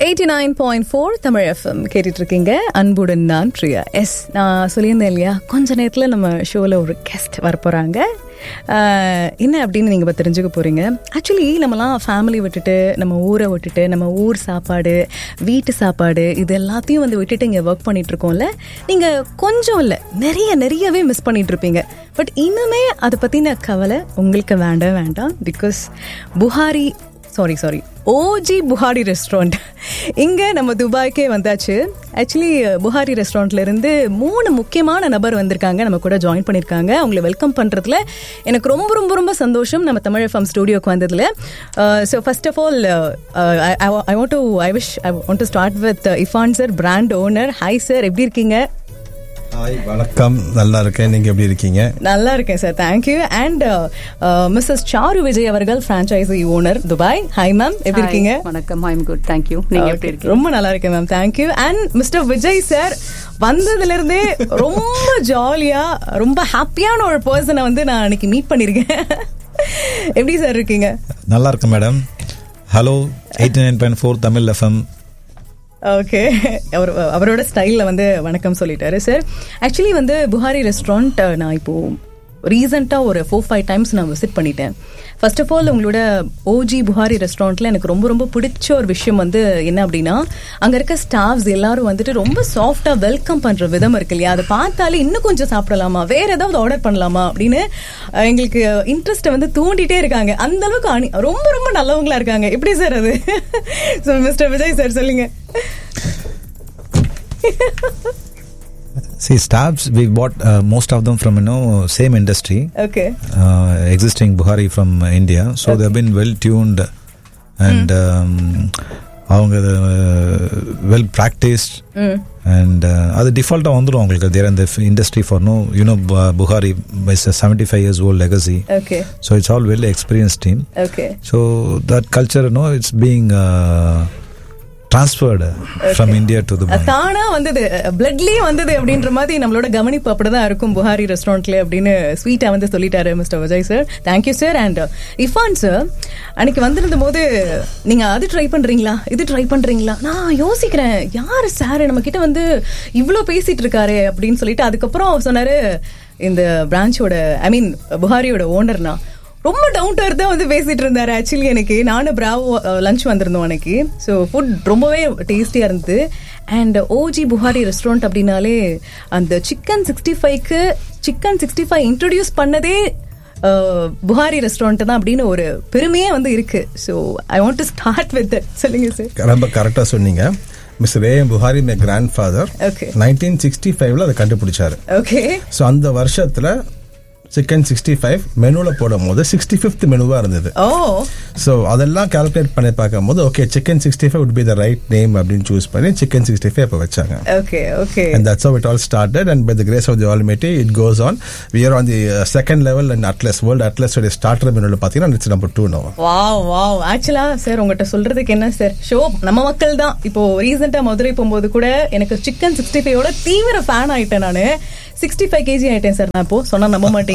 89.4 Tamil FM கேட்டுட்டு இருக்கீங்க. அன்புடன் நான் பிரியா. நான் சொல்லியிருந்தேன் இல்லையா, கொஞ்ச நேரத்தில் நம்ம ஷோவில் ஒரு கெஸ்ட் வரப்போகிறாங்க. என்ன அப்படின்னு நீங்கள் இப்போ தெரிஞ்சுக்க போகிறீங்க. ஆக்சுவலி நம்மலாம் ஃபேமிலி விட்டுட்டு, நம்ம ஊரை விட்டுட்டு, நம்ம ஊர் சாப்பாடு, வீட்டு சாப்பாடு, இது எல்லாத்தையும் வந்து விட்டுட்டு இங்கே ஒர்க் பண்ணிகிட்ருக்கோம்ல. நீங்கள் கொஞ்சம் இல்லை, நிறையவே மிஸ் பண்ணிகிட்ருப்பீங்க. பட் இன்னுமே அதை பற்றின கவலை உங்களுக்கு வேண்டாம். பிகாஸ் ஓஜி புகாரி ரெஸ்டாரண்ட் இங்கே நம்ம துபாய்க்கே வந்தாச்சு. ஆக்சுவலி புகாரி ரெஸ்டாரண்ட்லேருந்து 3 முக்கியமான நபர் வந்திருக்காங்க, நம்ம கூட ஜாயின் பண்ணியிருக்காங்க. அவங்களை வெல்கம் பண்ணுறதுல எனக்கு ரொம்ப சந்தோஷம், நம்ம தமிழ் எஃப்எம் ஸ்டூடியோக்கு வந்ததில். So first of all I want to start with இஃபான் sir, brand owner. Hi sir, எப்படி இருக்கீங்க? ஹாய், வணக்கம். நல்லா இருக்கேன். நீங்க எப்படி இருக்கீங்க? நல்லா இருக்கேன் sir, thank you. And Mrs sir Vijay அவர்கள், franchisee owner, Dubai. Hi ma'am, எப்படி இருக்கீங்க? வணக்கம், ஐ அம் குட், தேங்க்யூ. நீங்க எப்படி இருக்கீங்க? ரொம்ப நல்லா இருக்கேன் ma'am, thank you. And mister Vijay sir வந்ததுல இருந்தே ரொம்ப ஜாலியா, ரொம்ப ஹாப்பியான ஒரு பர்சனை வந்து நான் அன்னைக்கு மீட் பண்ணிருக்கேன். எப்படி சார் இருக்கீங்க? நல்லா இருக்கேன் madam. Hello 89.4 Tamil FM. Okay, அவரோட ஸ்டைலில் வந்து வணக்கம் சொல்லிட்டாரு சார். ஆக்சுவலி வந்து புகாரி ரெஸ்டாரண்ட் நான் இப்போது ரீசெண்டாக ஒரு 4-5 டைம்ஸ் நான் விசிட் பண்ணிட்டேன். ஃபர்ஸ்ட் ஆஃப் ஆல் உங்களோட ஓஜி புகாரி ரெஸ்டாரண்ட்டில் எனக்கு ரொம்ப பிடிச்ச ஒரு விஷயம் வந்து என்ன அப்படின்னா, அங்கே இருக்க ஸ்டாஃப்ஸ் எல்லாரும் வந்துட்டு ரொம்ப சாஃப்டாக வெல்கம் பண்ணுற விதம் இருக்கு இல்லையா, அதை பார்த்தாலே இன்னும் கொஞ்சம் சாப்பிடலாமா, வேறு ஏதாவது ஆர்டர் பண்ணலாமா அப்படின்னு எங்களுக்கு இன்ட்ரெஸ்ட்டை வந்து தூண்டிகிட்டே இருக்காங்க. அந்த அளவுக்கு ரொம்ப நல்லவங்களா இருக்காங்க. எப்படி சார் அது? ஸோ மிஸ்டர் விஜய் சார் சொல்லுங்க. See, staffs, we bought most of them from, same industry. Okay. Existing Buhari from India. So okay. They've been well tuned and அவங்க well practiced. And அது டிஃபால்ட்டாக வந்துடும் அவங்களுக்கு. They're in the industry for Buhari is a 75 years old legacy. Okay. So it's all well experienced team. Okay. So that culture, it's being transferred from India to Dubai. தானா வந்தது, பிளட்லயே வந்தது அப்படின்ற மாதிரி நம்மளோட கவனிப்பு அப்படிதான் இருக்கும் புகாரி ரெஸ்டாரண்ட்ல அப்படின்னு ஸ்வீட்டா வந்து சொல்லிட்டாரு mister Vijay sir. Thank you sir. And இஃபான் sir, அன்னைக்கு வந்திருந்த போது நீங்க அது ட்ரை பண்றீங்களா, இது ட்ரை பண்றீங்களா, நான் யோசிக்கிறேன் யாரு சார் நம்ம கிட்ட வந்து இவ்வளோ பேசிட்டு இருக்காரு அப்படின்னு சொல்லிட்டு, அதுக்கப்புறம் அவர் சொன்னாரு இந்த பிரான்ச்சோட புகாரியோட ஓனர்னா ரொம்ப டவுன் டு எர்த் தான் வந்து பேசிட்டு இருந்தாரு. ஆக்சுவலி எனக்கு நானும் பிராவோ லஞ்ச் வந்திருந்தோம் அன்னைக்கு. ஸோ ஃபுட் ரொம்பவே டேஸ்டியாக இருந்தது. அண்ட் ஓஜி புகாரி ரெஸ்டாரண்ட் அப்படின்னாலே அந்த சிக்கன் 65 இன்ட்ரடியூஸ் பண்ணதே புகாரி ரெஸ்டாரண்ட் தான் அப்படின்னு ஒரு பெருமையே வந்து இருக்கு. So I want to start with that. சொல்லுங்க சார். ரொம்ப கரெக்டாக சொன்னீங்க. Mister AM Bukhari my grand father 1965 அதை கண்டுபிடிச்சாரு. ஓகே. ஸோ அந்த வருஷத்துல சிக்கன் 65 மெனுல போடும் போது 65th மெனுவா இருந்தது. ஸோ அதெல்லாம் கால்குலேட் பண்ணி பார்க்கும் போது okay, chicken 65 would be the right name அப்படின்னு சூஸ் பண்ணி சிக்கன் 65 இப்போ வச்சாங்க. Okay. And that's how it all started, and by the grace of the Almighty it goes on. We are on the second level in Atlas, World Atlas உடைய starter மெனுல பார்த்தீங்கன்னா it's number 2 now. Wow. ஆக்சுவலா sir உங்கள்கிட்ட சொல்றதுக்கு என்ன sir, show நம்ம மக்கள் தான். இப்போ ரீசெண்டா மதுரை போகும்போது கூட எனக்கு சிக்கன் 65 தீவிர ஃபேன் ஆயிட்டேன். நான் 65 kg ஆயிட்டேன் சார். நான் இப்போ சொன்னா நம்ப மாட்டீங்க.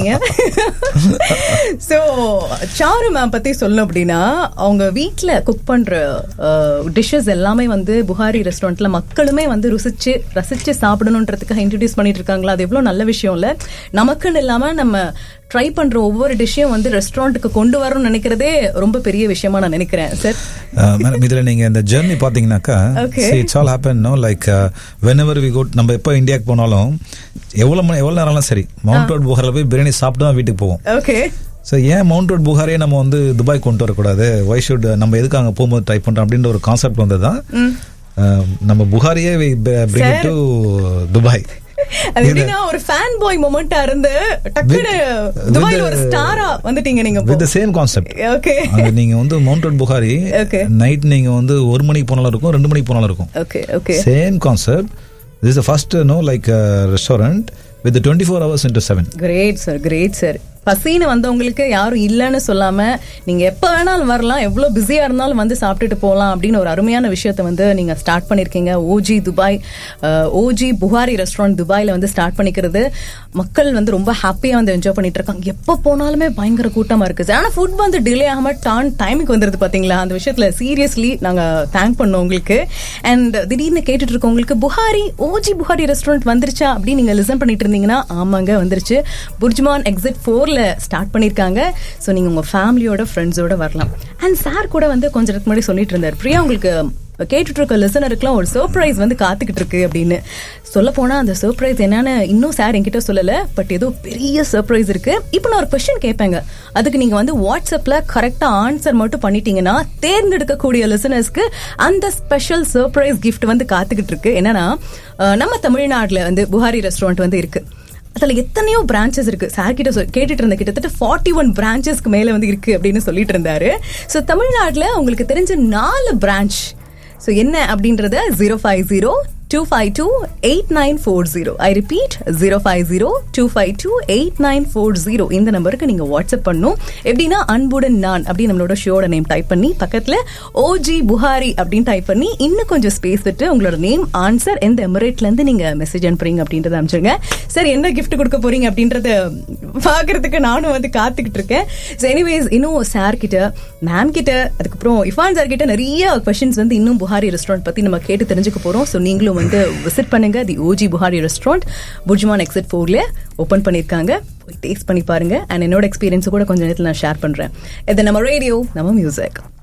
ஸோ சாரு மேம் பத்தி சொல்லணும் அப்படின்னா, அவங்க வீட்டில் குக் பண்ற டிஷ்ஷஸ் எல்லாமே வந்து புகாரி ரெஸ்டாரண்ட்ல மக்களுமே வந்து ரசிச்சு சாப்பிடணுன்றதுக்காக இன்ட்ரடியூஸ் பண்ணிட்டு இருக்காங்களா. அது எவ்வளவு நல்ல விஷயம் இல்ல. நமக்குன்னு இல்லாம நம்ம ட்ரை பண்ற ஒவ்வொரு டிஷ்ஷையும் வந்து ரெஸ்டாரண்ட்டுக்கு கொண்டு வரணும்னு நினைக்கிறதே ரொம்ப பெரிய விஷயமா நான் நினைக்கிறேன் சார். மேடம், இதுல நீங்க இந்த ஜர்னி பாத்தீங்கன்னாக்கா, it's all happen like whenever we go, நம்ம எப்போ இந்தியாவுக்கு போனாலும் எவ்வளவு நேரம்லாம் சரி, மவுண்ட் ரோட் புகாரில் போய் பிரியாணி சாப்பிட்டு தான் வீட்டுக்கு போவோம். ஓகே. ஸோ ஏன் மவுண்ட் ரோட் புகாரியே நம்ம வந்து துபாய் கொண்டு வரக்கூடாது, ஒய் ஷுட் நம்ம எதுக்கு அங்கே போகும்போது ட்ரை பண்றோம் அப்படின்ற ஒரு கான்செப்ட் வந்து தான் நம்ம புகாரியே bring it to துபாய். அது எப்படின்னா ஒரு ஃபேன் பாய் மொமெண்டா இருந்து டக்குனு துபாய்ல ஒரு ஸ்டாரா வந்துட்டீங்க நீங்க. With the same concept. Okay. நீங்க வந்து மவுண்ட் ரோட் புகாரி நைட் நீங்க வந்து 1 மணிக்கு போனாலும் இருக்கும், 2 மணிக்கு போனாலும் இருக்கும். Okay. Same concept. This is the first like restaurant with the 24 hours into 7. Great sir. பசின்னு வந்தவங்களுக்கு யாரும் இல்லைன்னு சொல்லாம நீங்க எப்ப வேணாலும் வரலாம், எவ்வளவு பிஸியா இருந்தாலும் வந்து சாப்பிட்டுட்டு போகலாம் அப்படின்னு ஒரு அருமையான விஷயத்தை வந்து நீங்க ஸ்டார்ட் பண்ணிருக்கீங்க. OG Dubai, OG Bukhari restaurant துபாயில வந்து ஸ்டார்ட் பண்ணிக்கிறது. மக்கள் வந்து ரொம்ப ஹாப்பியா வந்து என்ஜாய் பண்ணிட்டு இருக்காங்க. எப்ப போனாலுமே பயங்கர கூட்டமா இருக்கு. ஆனா ஃபுட் வந்து டிலே ஆகாம டைமுக்கு வந்துருது பாத்தீங்களா? அந்த விஷயத்துல சீரியஸ்லி நாங்க தேங்க் பண்ணோம் உங்களுக்கு. அண்ட் திடீர்னு கேட்டுட்டு இருக்கவங்களுக்கு புகாரி, ஓஜி புகாரி ரெஸ்டாரண்ட் வந்துருச்சா அப்படின்னு நீங்க லிசன் பண்ணிட்டு இருந்தீங்கன்னா, ஆமாங்க வந்துருச்சு. புர்ஜ்மான் எக்ஸிட் 4ல ஸ்டார்ட் பண்ணிருக்காங்க. சோ நீங்க உங்க ஃபேமிலியோட ஃப்ரெண்ட்ஸோட வரலாம். அண்ட் சார் கூட வந்து கொஞ்ச நேரத்துக்கு முன்னாடி சொல்லிட்டு இருந்தார், பிரியா உங்களுக்கு கேட்டுட்டு இருக்க லிசனருக்குலாம் ஒரு சர்ப்ரைஸ் வந்து காத்துக்கிட்டு இருக்கு அப்படின்னு. சொல்ல போனா அந்த சர்ப்ரைஸ் என்னன்னு இன்னும் சார் என்கிட்ட சொல்லல, பட் ஏதோ பெரிய சர்ப்ரைஸ் இருக்கு. இப்போ நான் ஒரு क्वेश्चन கேட்பேங்க, அதுக்கு நீங்க வந்து வாட்ஸ்அப்ல கரெக்டா ஆன்சர் மட்டும் பண்ணிட்டீங்கன்னா தேர்ந்தெடுக்கக்கூடிய லிசனர்ஸ்க்கு அந்த ஸ்பெஷல் சர்ப்ரைஸ் கிஃப்ட் வந்து காத்துக்கிட்டு இருக்கு. என்னன்னா, நம்ம தமிழ்நாட்டுல வந்து புகாரி ரெஸ்டாரண்ட் வந்து இருக்கு. அதுல எத்தனையோ பிரான்ச்சஸ் இருக்கு. சார் கிட்ட கேட்டுட்டு இருந்த கிட்டத்தட்ட 41 பிரான்ச்சஸ்க்கு மேல வந்து இருக்கு அப்படின்னு சொல்லிட்டு இருந்தாரு. சோ தமிழ்நாட்டுல உங்களுக்கு தெரிஞ்ச 4 பிரான்ச் சோ என்ன அப்படின்றத 050-252-8940. I repeat 050-252-8940 இந்த நம்பருக்கு நீங்க வாட்ஸ்அப் பண்ணும். எப்படின்னா அன்புடன் நான் அப்படி நம்மளோட ஷோட நேம் டைப் பண்ணி பக்கத்துல ஓஜி புகாரி அப்படின்னு டைப் பண்ணி இன்னும் கொஞ்சம் ஸ்பேஸ் விட்டு உங்களோட நேம், ஆன்சர், எந்த எமிரேட்ல இருந்து நீங்க மெசேஜ் அனுப்புறீங்க அப்படின்றத அனுப்பிச்சிருங்க. சரி, என்ன கிஃப்ட் கொடுக்க போறீங்க அப்படின்றத பாக்குறதுக்கு நானும் வந்து காத்துக்கிட்டு இருக்கேன். எனிவேஸ், இன்னும் சார் கிட்ட, மேம் கிட்ட, அதுக்கப்புறம் இஃபான் சார் கிட்ட நிறைய क्वेश्चंस வந்து இன்னும் புகாரி ரெஸ்டாரண்ட் பத்தி நம்ம கேட்டு தெரிஞ்சுக்க போறோம். சோ நீங்களும் வந்து விசிட் பண்ணுங்க. தி OG Bukhari restaurant BurJuman exit 4ல open பண்ணிருக்காங்க. போய் டேஸ்ட் பண்ணி பாருங்க. அண்ட் என்னோட எக்ஸ்பீரியன்ஸ் கூட கொஞ்ச நேரத்துல நான் ஷேர் பண்றேன். இது நம்ம ரேடியோ, நம்ம மியூசிக்.